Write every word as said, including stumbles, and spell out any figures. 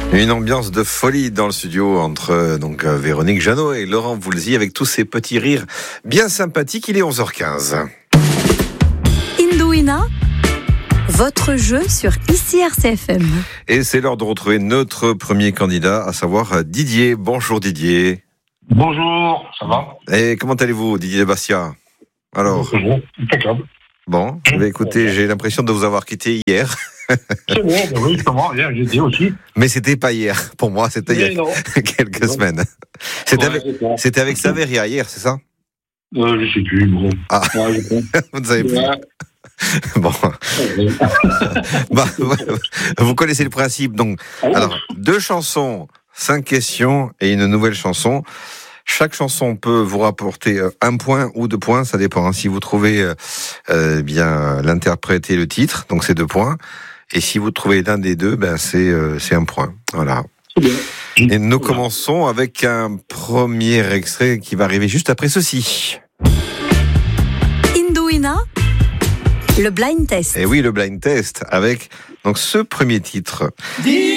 Une ambiance de folie dans le studio entre euh, donc euh, Véronique Jeannot et Laurent Voulzy avec tous ces petits rires bien sympathiques. Il est onze heures quinze. Indouina, votre jeu sur I C R C F M. Et c'est l'heure de retrouver notre premier candidat, à savoir Didier. Bonjour Didier. Bonjour, ça va? Et comment allez-vous, Didier de Bastia? Alors, Bonjour, impeccable. bon, eh bien, écoutez, j'ai l'impression de vous avoir quitté hier. C'est bon, ben oui, justement, hier j'ai dit aussi. Mais c'était pas hier. Pour moi, c'était il y a non. quelques Non. semaines. C'était Ouais, avec, c'est ça. c'était avec Saveria hier, c'est ça? Euh, je sais plus, bon. Ah, Ouais, je pense. vous ne savez plus. Ouais. Bon, Ouais. bah, vous connaissez le principe. Donc, Ah ouais. alors, deux chansons, cinq questions et une nouvelle chanson. Chaque chanson peut vous rapporter un point ou deux points, ça dépend. Hein. Si vous trouvez euh, euh, bien l'interprète et le titre, donc c'est deux points. Et si vous trouvez l'un des deux, ben c'est euh, c'est un point. Voilà. C'est bien. Et nous commençons avec un premier extrait qui va arriver juste après ceci. Indouina, le blind test. Et oui, le blind test avec donc ce premier titre.